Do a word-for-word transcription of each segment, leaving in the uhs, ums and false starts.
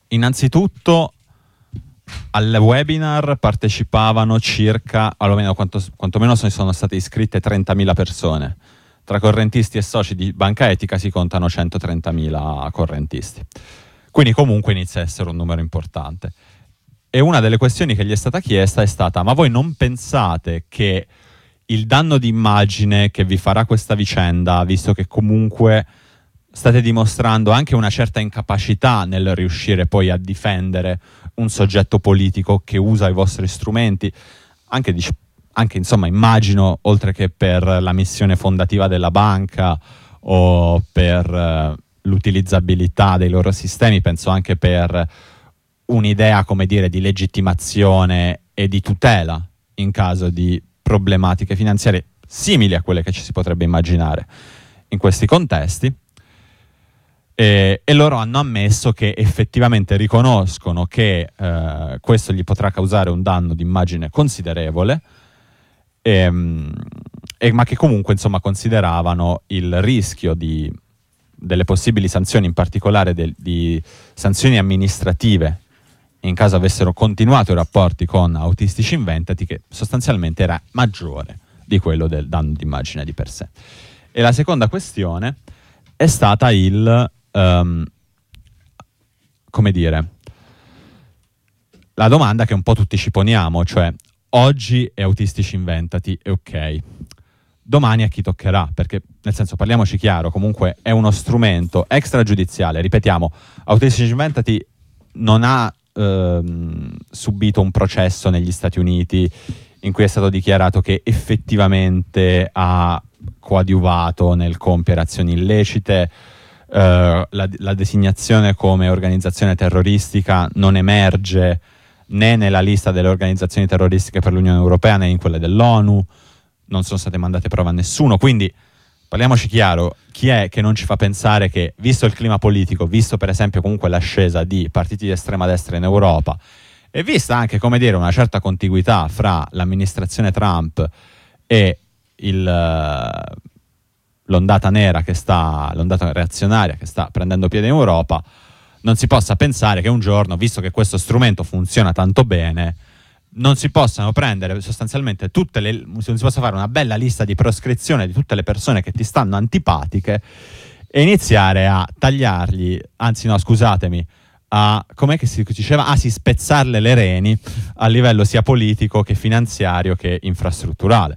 innanzitutto al webinar partecipavano circa, almeno quanto, quantomeno sono state iscritte trentamila persone. Tra correntisti e soci di Banca Etica si contano centotrentamila correntisti. Quindi comunque inizia a essere un numero importante. E una delle questioni che gli è stata chiesta è stata: ma voi non pensate che il danno d'immagine che vi farà questa vicenda, visto che comunque state dimostrando anche una certa incapacità nel riuscire poi a difendere un soggetto politico che usa i vostri strumenti, anche, anche insomma immagino, oltre che per la missione fondativa della banca o per uh, l'utilizzabilità dei loro sistemi, penso anche per un'idea, come dire, di legittimazione e di tutela in caso di problematiche finanziarie simili a quelle che ci si potrebbe immaginare in questi contesti. E, e loro hanno ammesso che effettivamente riconoscono che eh, questo gli potrà causare un danno d'immagine considerevole, e, e, ma che comunque insomma consideravano il rischio di, delle possibili sanzioni, in particolare del, di sanzioni amministrative in caso avessero continuato i rapporti con Autistici Inventati, che sostanzialmente era maggiore di quello del danno d'immagine di per sé. E la seconda questione è stata il Um, come dire, la domanda che un po' tutti ci poniamo, cioè oggi è Autistici Inventati, è ok, domani a chi toccherà? Perché, nel senso, parliamoci chiaro, comunque è uno strumento extragiudiziale. Ripetiamo, Autistici Inventati non ha ehm, subito un processo negli Stati Uniti in cui è stato dichiarato che effettivamente ha coadiuvato nel compiere azioni illecite. Uh, la, la designazione come organizzazione terroristica non emerge né nella lista delle organizzazioni terroristiche per l'Unione Europea né in quelle dell'ONU, non sono state mandate prove a nessuno. Quindi parliamoci chiaro, chi è che non ci fa pensare che, visto il clima politico, visto per esempio comunque l'ascesa di partiti di estrema destra in Europa e vista anche, come dire, una certa contiguità fra l'amministrazione Trump e il uh, l'ondata nera che sta, l'ondata reazionaria che sta prendendo piede in Europa, non si possa pensare che un giorno, visto che questo strumento funziona tanto bene, non si possano prendere sostanzialmente tutte le, non si possa fare una bella lista di proscrizione di tutte le persone che ti stanno antipatiche e iniziare a tagliargli, anzi no, scusatemi, a, com'è che si diceva? Ah sì, spezzarle le reni a livello sia politico che finanziario che infrastrutturale.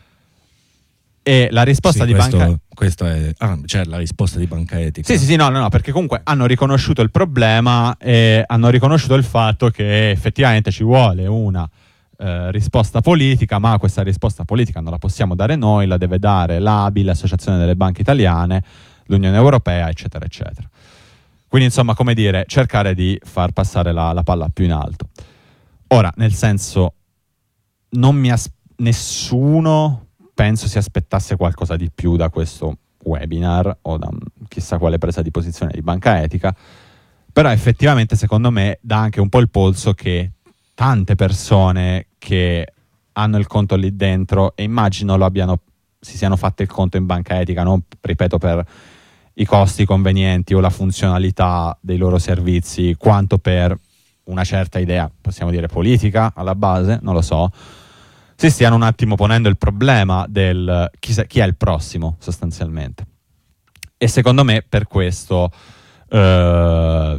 E la risposta sì, di questo, Banca questo è ah, cioè la risposta di Banca Etica. Sì, sì, sì, no, no, no, perché comunque hanno riconosciuto il problema e hanno riconosciuto il fatto che effettivamente ci vuole una eh, risposta politica, ma questa risposta politica non la possiamo dare noi, la deve dare l'A B I, l'Associazione delle Banche Italiane, l'Unione Europea, eccetera, eccetera. Quindi, insomma, come dire, cercare di far passare la, la palla più in alto. Ora, nel senso, non mi as- nessuno penso si aspettasse qualcosa di più da questo webinar o da chissà quale presa di posizione di Banca Etica, però effettivamente secondo me dà anche un po' il polso che tante persone che hanno il conto lì dentro, e immagino lo abbiano, si siano fatte il conto in Banca Etica, non ripeto per i costi convenienti o la funzionalità dei loro servizi, quanto per una certa idea, possiamo dire politica alla base, non lo so, si stiano un attimo ponendo il problema del chi, chi è il prossimo sostanzialmente. E secondo me per questo eh,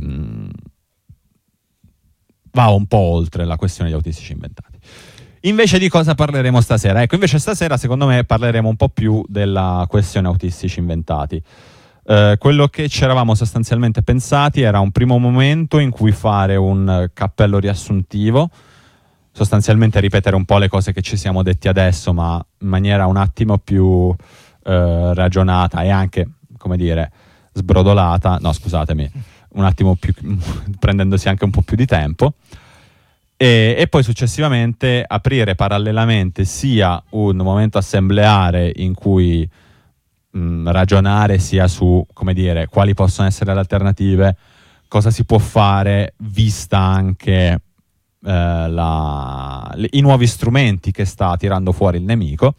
va un po' oltre la questione di Autistici Inventati. Invece di cosa parleremo stasera? Ecco, invece stasera secondo me parleremo un po' più della questione Autistici Inventati. Eh, quello che ci eravamo sostanzialmente pensati era un primo momento in cui fare un cappello riassuntivo, sostanzialmente ripetere un po' le cose che ci siamo detti adesso, ma in maniera un attimo più eh, ragionata e anche, come dire, sbrodolata, no scusatemi, un attimo più, prendendosi anche un po' più di tempo, e, e poi successivamente aprire parallelamente sia un momento assembleare in cui mh, ragionare sia su, come dire, quali possono essere le alternative, cosa si può fare, vista anche eh, la, le, i nuovi strumenti che sta tirando fuori il nemico.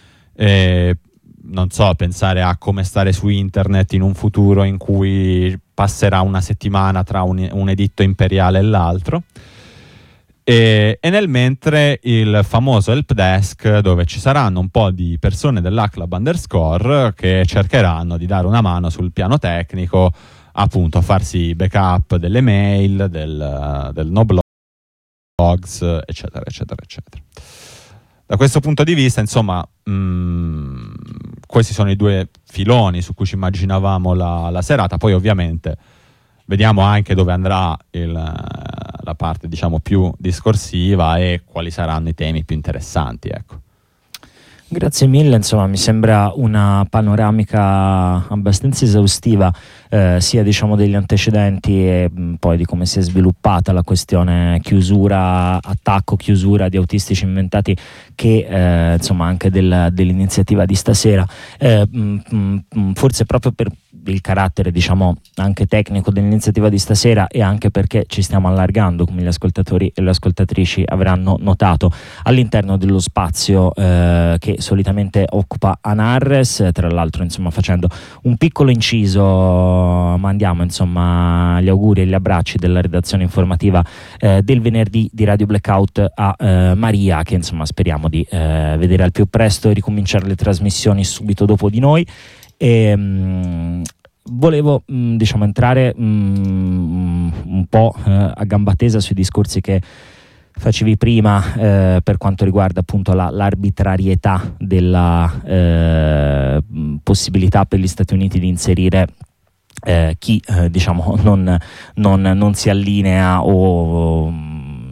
Eh, non so, pensare a come stare su internet in un futuro in cui passerà una settimana tra un, un editto imperiale e l'altro. E, e nel mentre il famoso help desk, dove ci saranno un po' di persone dell'Hack underscore che cercheranno di dare una mano sul piano tecnico, appunto a farsi backup delle mail, del, del no blogs, eccetera, eccetera, eccetera. Da questo punto di vista, insomma, mh, questi sono i due filoni su cui ci immaginavamo la, la serata. Poi ovviamente vediamo anche dove andrà il, la parte, diciamo, più discorsiva e quali saranno i temi più interessanti, ecco. Grazie mille, insomma mi sembra una panoramica abbastanza esaustiva eh, sia diciamo degli antecedenti e mh, poi di come si è sviluppata la questione chiusura, attacco, chiusura di autistici inventati, che eh, insomma anche del, dell'iniziativa di stasera, eh, mh, mh, forse proprio per il carattere diciamo anche tecnico dell'iniziativa di stasera e anche perché ci stiamo allargando, come gli ascoltatori e le ascoltatrici avranno notato, all'interno dello spazio eh, che solitamente occupa Anarres. Tra l'altro, insomma, facendo un piccolo inciso, mandiamo insomma gli auguri e gli abbracci della redazione informativa eh, del venerdì di Radio Blackout a eh, Maria, che insomma speriamo di eh, vedere al più presto e ricominciare le trasmissioni subito dopo di noi. E, mh, volevo mh, diciamo entrare mh, un po' eh, a gamba tesa sui discorsi che facevi prima eh, per quanto riguarda appunto la, l'arbitrarietà della eh, possibilità per gli Stati Uniti di inserire eh, chi eh, diciamo non, non, non si allinea o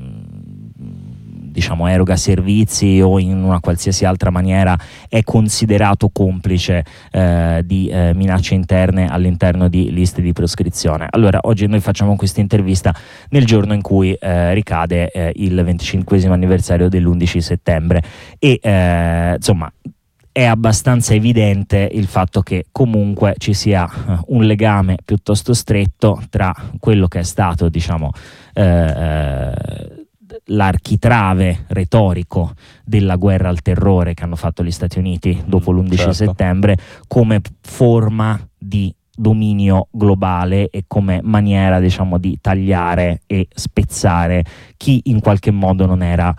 diciamo eroga servizi o in una qualsiasi altra maniera è considerato complice eh, di eh, minacce interne all'interno di liste di proscrizione. Allora, oggi noi facciamo questa intervista nel giorno in cui eh, ricade eh, il venticinquesimo anniversario dell'undici settembre e eh, insomma è abbastanza evidente il fatto che comunque ci sia un legame piuttosto stretto tra quello che è stato diciamo eh, l'architrave retorico della guerra al terrore che hanno fatto gli Stati Uniti dopo l'undici certo. settembre come forma di dominio globale e come maniera diciamo di tagliare e spezzare chi in qualche modo non era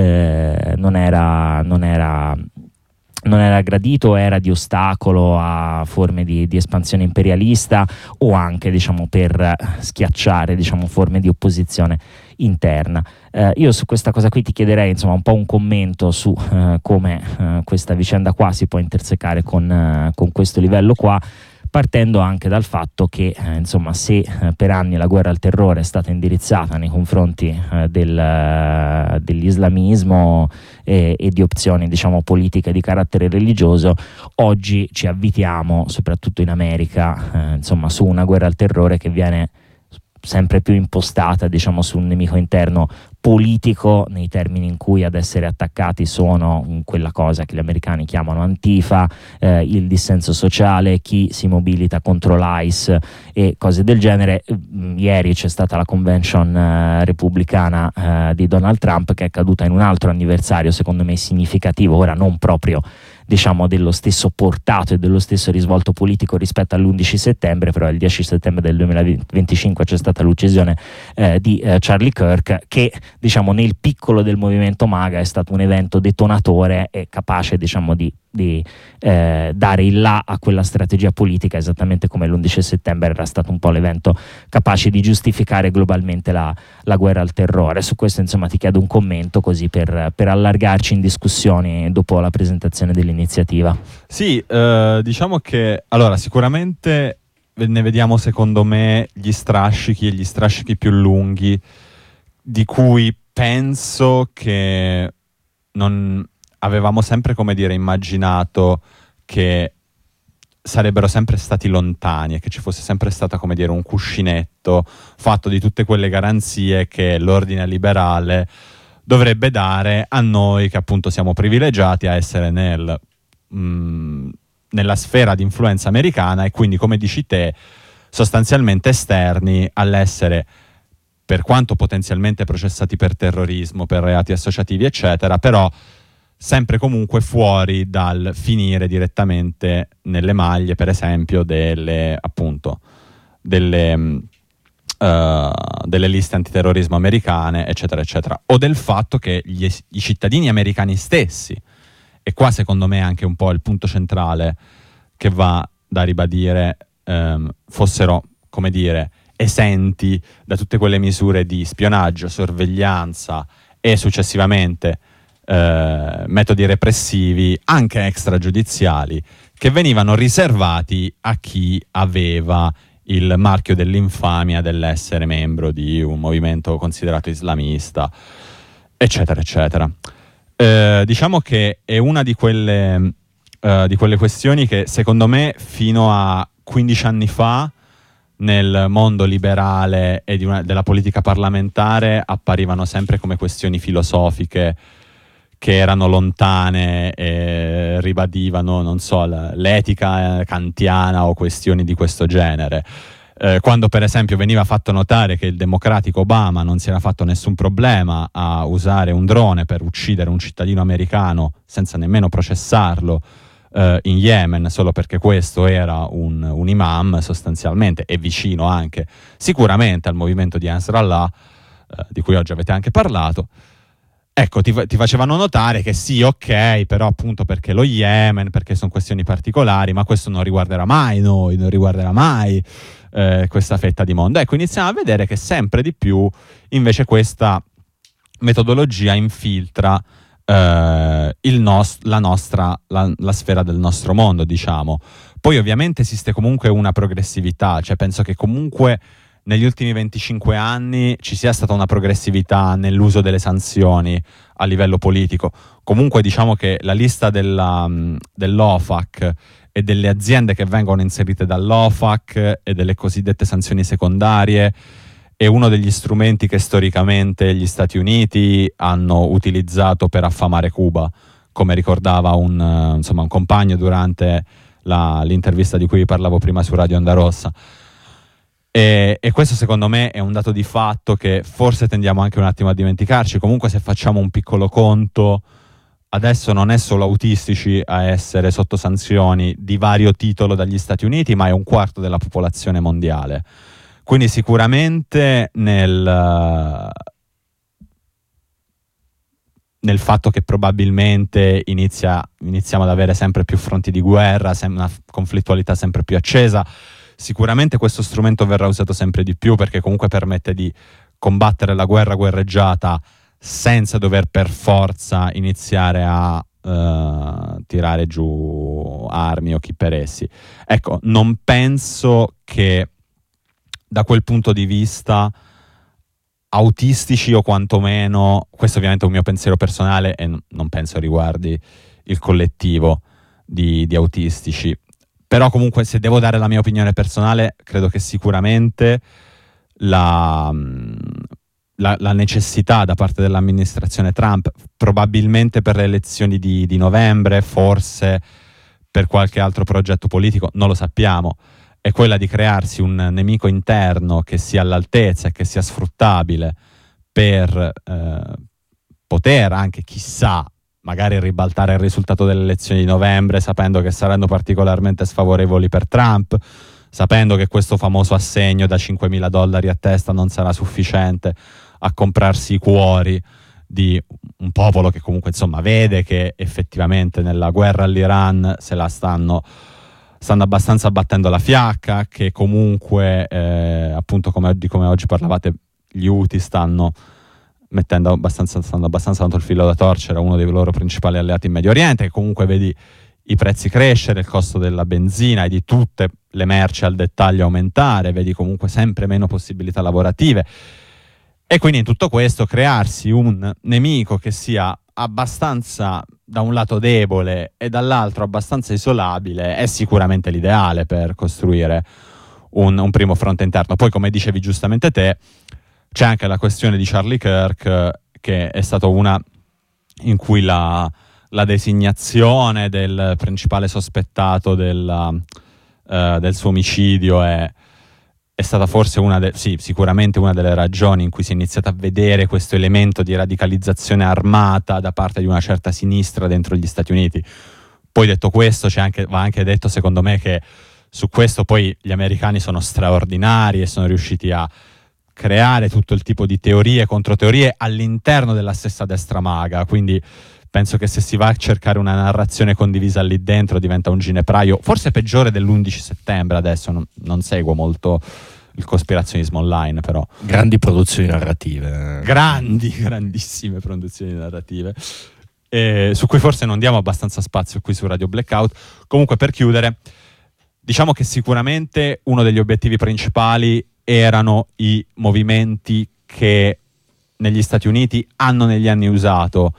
eh, non era non era non era gradito, era di ostacolo a forme di, di espansione imperialista o anche diciamo per schiacciare diciamo forme di opposizione interna. Eh, io su questa cosa qui ti chiederei insomma un po' un commento su eh, come eh, questa vicenda qua si può intersecare con, eh, con questo livello qua, partendo anche dal fatto che eh, insomma se eh, per anni la guerra al terrore è stata indirizzata nei confronti eh, del, uh, dell'islamismo e, e di opzioni diciamo politiche di carattere religioso, oggi ci avvitiamo soprattutto in America eh, insomma su una guerra al terrore che viene sempre più impostata diciamo su un nemico interno politico, nei termini in cui ad essere attaccati sono quella cosa che gli americani chiamano Antifa, eh, il dissenso sociale, chi si mobilita contro l'ICE e cose del genere. Ieri c'è stata la convention eh, repubblicana eh, di Donald Trump, che è caduta in un altro anniversario secondo me significativo, ora non proprio diciamo dello stesso portato e dello stesso risvolto politico rispetto all'undici settembre, però il dieci settembre del duemilaventicinque c'è stata l'uccisione eh, di eh, Charlie Kirk, che diciamo nel piccolo del movimento MAGA è stato un evento detonatore e capace diciamo di, di eh, dare il là a quella strategia politica, esattamente come l'undici settembre era stato un po' l'evento capace di giustificare globalmente la, la guerra al terrore. Su questo insomma ti chiedo un commento così per, per allargarci in discussioni dopo la presentazione dell'iniziativa. Sì, eh, diciamo che allora sicuramente ne vediamo secondo me gli strascichi e gli strascichi più lunghi, di cui penso che non avevamo sempre, come dire, immaginato che sarebbero sempre stati lontani e che ci fosse sempre stata, come dire, un cuscinetto fatto di tutte quelle garanzie che l'ordine liberale dovrebbe dare a noi che appunto siamo privilegiati a essere nel, mh, nella sfera di influenza americana e quindi, come dici te, sostanzialmente esterni all'essere, per quanto potenzialmente processati per terrorismo, per reati associativi eccetera, però sempre comunque fuori dal finire direttamente nelle maglie, per esempio, delle appunto delle, uh, delle liste antiterrorismo americane, eccetera, eccetera, o del fatto che gli, i cittadini americani stessi, e qua secondo me è anche un po' il punto centrale che va da ribadire, um, fossero, come dire, esenti da tutte quelle misure di spionaggio, sorveglianza e successivamente eh, metodi repressivi, anche extragiudiziali, che venivano riservati a chi aveva il marchio dell'infamia dell'essere membro di un movimento considerato islamista, eccetera, eccetera. Eh, diciamo che è una di quelle, eh, di quelle questioni che secondo me fino a quindici anni fa nel mondo liberale e di una, della politica parlamentare apparivano sempre come questioni filosofiche che erano lontane e ribadivano, non so, l'etica kantiana o questioni di questo genere. Eh, quando per esempio veniva fatto notare che il democratico Obama non si era fatto nessun problema a usare un drone per uccidere un cittadino americano senza nemmeno processarlo Uh, in Yemen, solo perché questo era un, un imam sostanzialmente, e vicino anche sicuramente al movimento di Ansarallah, uh, di cui oggi avete anche parlato, ecco, ti, ti facevano notare che sì, ok, però appunto perché lo Yemen, perché sono questioni particolari, ma questo non riguarderà mai noi, non riguarderà mai uh, questa fetta di mondo. Ecco, iniziamo a vedere che sempre di più invece questa metodologia infiltra Uh, il nos- la nostra la, la sfera del nostro mondo, diciamo. Poi ovviamente esiste comunque una progressività, cioè penso che comunque negli ultimi venticinque anni ci sia stata una progressività nell'uso delle sanzioni a livello politico. Comunque diciamo che la lista della, dell'OFAC e delle aziende che vengono inserite dall'OFAC e delle cosiddette sanzioni secondarie è uno degli strumenti che storicamente gli Stati Uniti hanno utilizzato per affamare Cuba, come ricordava un, uh, insomma, un compagno durante la, l'intervista di cui vi parlavo prima su Radio Onda Rossa. E, e questo secondo me è un dato di fatto che forse tendiamo anche un attimo a dimenticarci. Comunque se facciamo un piccolo conto, adesso non è solo autistici a essere sotto sanzioni di vario titolo dagli Stati Uniti, ma è un quarto della popolazione mondiale. Quindi sicuramente nel, nel fatto che probabilmente inizia, iniziamo ad avere sempre più fronti di guerra, sem- una conflittualità sempre più accesa, sicuramente questo strumento verrà usato sempre di più, perché comunque permette di combattere la guerra guerreggiata senza dover per forza iniziare a uh, tirare giù armi o chi per essi. Ecco, non penso che da quel punto di vista autistici, o quantomeno, questo ovviamente è un mio pensiero personale e n- non penso riguardi il collettivo di, di autistici, però comunque se devo dare la mia opinione personale, credo che sicuramente la, la, la necessità da parte dell'amministrazione Trump, probabilmente per le elezioni di, di novembre, forse per qualche altro progetto politico, non lo sappiamo, è quella di crearsi un nemico interno che sia all'altezza e che sia sfruttabile per eh, poter anche, chissà, magari ribaltare il risultato delle elezioni di novembre, sapendo che saranno particolarmente sfavorevoli per Trump, sapendo che questo famoso assegno da cinquemila dollari a testa non sarà sufficiente a comprarsi i cuori di un popolo che comunque insomma vede che effettivamente nella guerra all'Iran se la stanno stanno abbastanza battendo la fiacca, che comunque eh, appunto come, di come oggi parlavate gli Houthi stanno mettendo abbastanza, stanno abbastanza tanto il filo da torcere a uno dei loro principali alleati in Medio Oriente, che comunque vedi i prezzi crescere, il costo della benzina e di tutte le merci al dettaglio aumentare, vedi comunque sempre meno possibilità lavorative, e quindi in tutto questo crearsi un nemico che sia abbastanza da un lato debole e dall'altro abbastanza isolabile è sicuramente l'ideale per costruire un, un primo fronte interno. Poi, come dicevi giustamente te, c'è anche la questione di Charlie Kirk, che è stata una in cui la, la designazione del principale sospettato della, uh, del suo omicidio è è stata forse una de- sì, sicuramente una delle ragioni in cui si è iniziato a vedere questo elemento di radicalizzazione armata da parte di una certa sinistra dentro gli Stati Uniti. Poi detto questo, c'è anche, va anche detto secondo me che su questo poi gli americani sono straordinari e sono riusciti a creare tutto il tipo di teorie e controteorie all'interno della stessa destra maga, quindi penso che se si va a cercare una narrazione condivisa lì dentro diventa un ginepraio, forse peggiore dell'undici settembre. Adesso non, non seguo molto il cospirazionismo online, però grandi produzioni narrative, grandi, grandissime produzioni narrative, eh, su cui forse non diamo abbastanza spazio qui su Radio Blackout. Comunque, per chiudere, diciamo che sicuramente uno degli obiettivi principali erano i movimenti che negli Stati Uniti hanno negli anni usato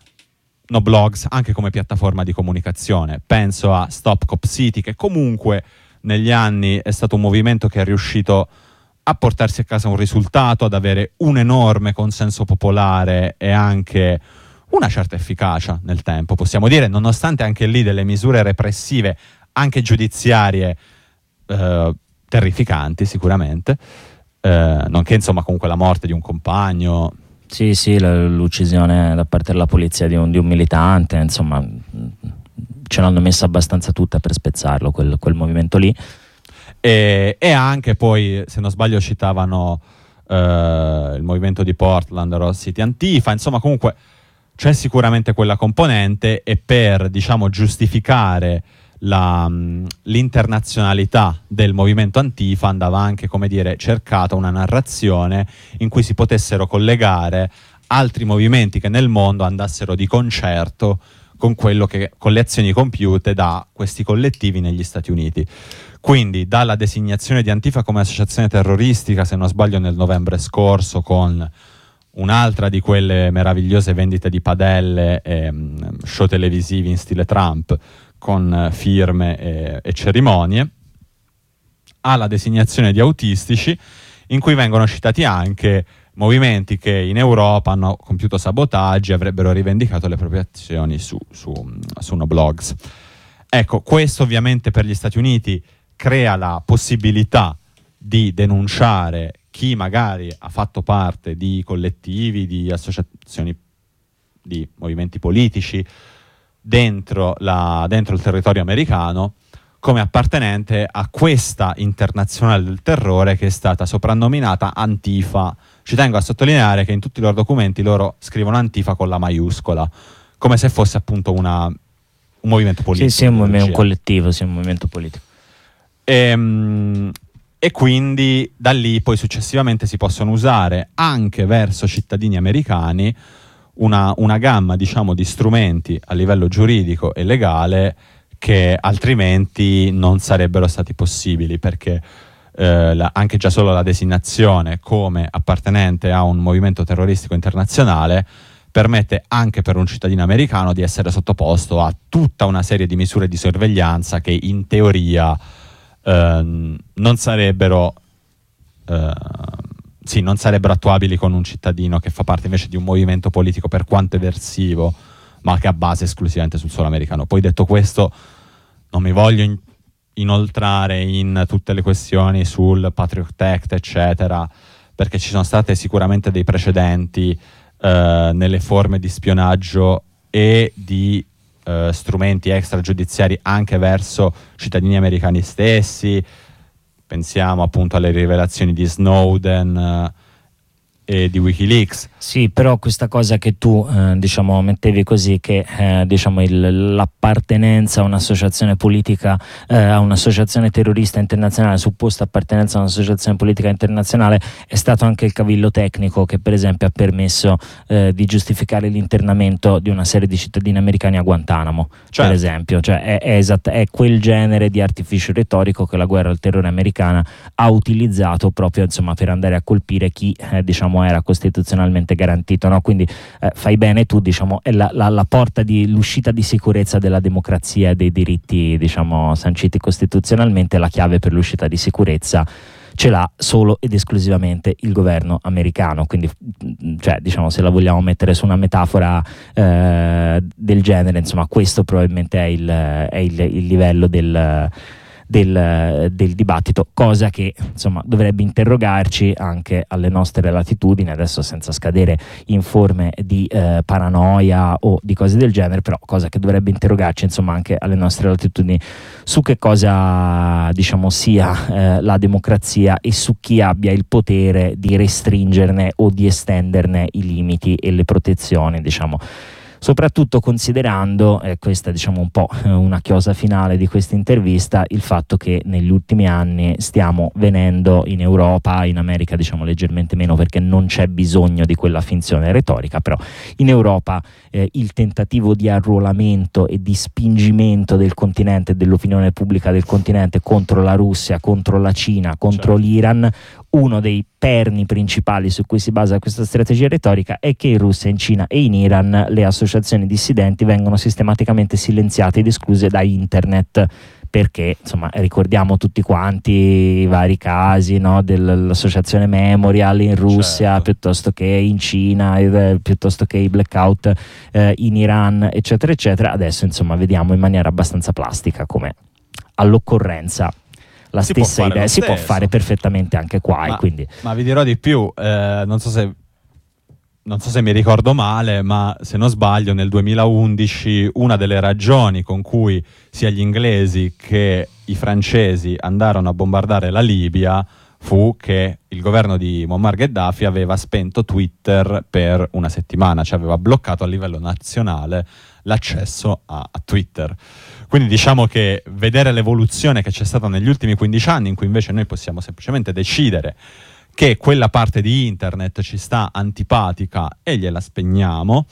No Blogs anche come piattaforma di comunicazione. Penso a Stop Cop City, che comunque negli anni è stato un movimento che è riuscito a portarsi a casa un risultato, ad avere un enorme consenso popolare e anche una certa efficacia nel tempo, possiamo dire, nonostante anche lì delle misure repressive, anche giudiziarie, eh, terrificanti sicuramente, eh, nonché insomma comunque la morte di un compagno. Sì, sì, l'uccisione da parte della polizia di un, di un militante, insomma, ce l'hanno messa abbastanza tutta per spezzarlo quel, quel movimento lì. E, e anche poi, se non sbaglio, citavano eh, il movimento di Portland, Ross City Antifa, insomma comunque c'è sicuramente quella componente, e per, diciamo, giustificare la, l'internazionalità del movimento Antifa andava anche, come dire, cercata una narrazione in cui si potessero collegare altri movimenti che nel mondo andassero di concerto con quello che, con le azioni compiute da questi collettivi negli Stati Uniti. Quindi dalla designazione di Antifa come associazione terroristica, se non sbaglio nel novembre scorso, con un'altra di quelle meravigliose vendite di padelle e um, show televisivi in stile Trump, con firme e, e cerimonie, alla designazione di autistici, in cui vengono citati anche movimenti che in Europa hanno compiuto sabotaggi e avrebbero rivendicato le proprie azioni su, su, su No Blogs. Ecco, questo ovviamente per gli Stati Uniti crea la possibilità di denunciare chi magari ha fatto parte di collettivi, di associazioni, di movimenti politici dentro, la, dentro il territorio americano, come appartenente a questa internazionale del terrore che è stata soprannominata Antifa. Ci tengo a sottolineare che in tutti i loro documenti loro scrivono Antifa con la maiuscola, come se fosse appunto una, un movimento politico. Sì, sì, un, un collettivo, sì, un movimento politico. E, e quindi da lì poi successivamente si possono usare anche verso cittadini americani una, una gamma, diciamo, di strumenti a livello giuridico e legale che altrimenti non sarebbero stati possibili, perché eh, la, anche già solo la designazione come appartenente a un movimento terroristico internazionale permette anche per un cittadino americano di essere sottoposto a tutta una serie di misure di sorveglianza che in teoria eh, non sarebbero eh, sì, non sarebbero attuabili con un cittadino che fa parte invece di un movimento politico, per quanto eversivo, ma che ha base esclusivamente sul suolo americano. Poi, detto questo, non mi voglio in- inoltrare in tutte le questioni sul Patriot Act, eccetera, perché ci sono state sicuramente dei precedenti eh, nelle forme di spionaggio e di eh, strumenti extragiudiziari anche verso cittadini americani stessi. Pensiamo appunto alle rivelazioni di Snowden eh, e di WikiLeaks. Sì, però questa cosa che tu eh, diciamo mettevi così, che eh, diciamo il, l'appartenenza a un'associazione politica, eh, a un'associazione terrorista internazionale, supposta appartenenza a un'associazione politica internazionale, è stato anche il cavillo tecnico che per esempio ha permesso eh, di giustificare l'internamento di una serie di cittadini americani a Guantanamo, certo. Per esempio, cioè è, è, esatt- è quel genere di artificio retorico che la guerra al terrore americana ha utilizzato proprio, insomma, per andare a colpire chi eh, diciamo era costituzionalmente garantito, no? Quindi eh, fai bene tu, diciamo, è la, la, la porta di l'uscita di sicurezza della democrazia e dei diritti, diciamo, sanciti costituzionalmente. La chiave per l'uscita di sicurezza ce l'ha solo ed esclusivamente il governo americano. Quindi, cioè, diciamo, se la vogliamo mettere su una metafora eh, del genere, insomma, questo probabilmente è il, è il, il livello del del, del dibattito, cosa che insomma dovrebbe interrogarci anche alle nostre latitudini, adesso senza scadere in forme di eh, paranoia o di cose del genere, però cosa che dovrebbe interrogarci insomma anche alle nostre latitudini su che cosa diciamo sia eh, la democrazia e su chi abbia il potere di restringerne o di estenderne i limiti e le protezioni, diciamo. Soprattutto considerando, e eh, questa diciamo un po' una chiosa finale di questa intervista, il fatto che negli ultimi anni stiamo venendo in Europa, in America diciamo leggermente meno perché non c'è bisogno di quella finzione retorica, però in Europa eh, il tentativo di arruolamento e di spingimento del continente, dell'opinione pubblica del continente contro la Russia, contro la Cina, contro certo. l'Iran, uno dei perni principali su cui si basa questa strategia retorica è che in Russia, in Cina e in Iran le associazioni dissidenti vengono sistematicamente silenziate ed escluse da internet, perché insomma ricordiamo tutti quanti i vari casi, no, dell'associazione Memorial in Russia, certo. piuttosto che in Cina, eh, piuttosto che i blackout eh, in Iran, eccetera eccetera. Adesso insomma vediamo in maniera abbastanza plastica come all'occorrenza la si stessa idea si può fare perfettamente anche qua. Ma, e quindi... ma vi dirò di più, eh, non so se non so se mi ricordo male, ma se non sbaglio nel duemilaundici una delle ragioni con cui sia gli inglesi che i francesi andarono a bombardare la Libia fu che il governo di Muammar Gheddafi aveva spento Twitter per una settimana, cioè aveva bloccato a livello nazionale l'accesso a, a Twitter. Quindi diciamo che vedere l'evoluzione che c'è stata negli ultimi quindici anni, in cui invece noi possiamo semplicemente decidere che quella parte di internet ci sta antipatica e gliela spegniamo,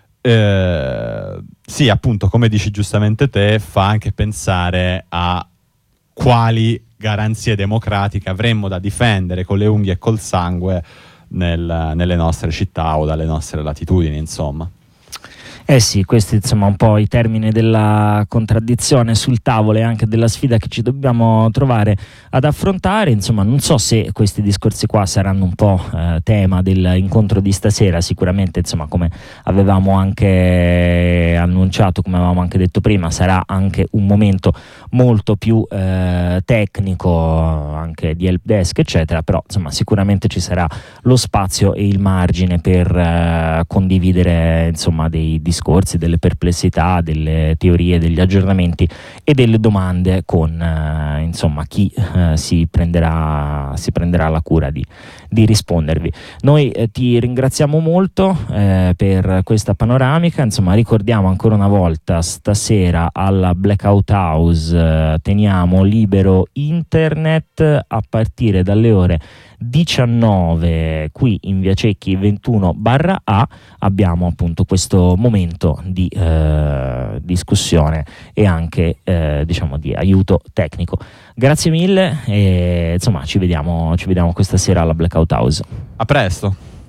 eh, sì, appunto, come dici giustamente te, fa anche pensare a quali garanzie democratiche avremmo da difendere con le unghie e col sangue nel, nelle nostre città o dalle nostre latitudini, insomma. Eh sì, questi insomma un po' i termini della contraddizione sul tavolo e anche della sfida che ci dobbiamo trovare ad affrontare. Insomma, non so se questi discorsi qua saranno un po' eh, tema dell'incontro di stasera. Sicuramente, insomma, come avevamo anche annunciato, come avevamo anche detto prima, sarà anche un momento molto più eh, tecnico, anche di help desk eccetera, però insomma sicuramente ci sarà lo spazio e il margine per eh, condividere insomma dei discorsi, delle perplessità, delle teorie, degli aggiornamenti e delle domande con eh, insomma chi eh, si prenderà si prenderà la cura di, di rispondervi. Noi eh, ti ringraziamo molto eh, per questa panoramica. Insomma, ricordiamo ancora una volta, stasera alla Blackout House eh, teniamo libero internet a partire dalle ore diciannove qui in via Cecchi ventuno barra A. Abbiamo appunto questo momento di eh, discussione e anche eh, diciamo di aiuto tecnico. Grazie mille e insomma ci vediamo, ci vediamo questa sera alla Blackout House. A presto.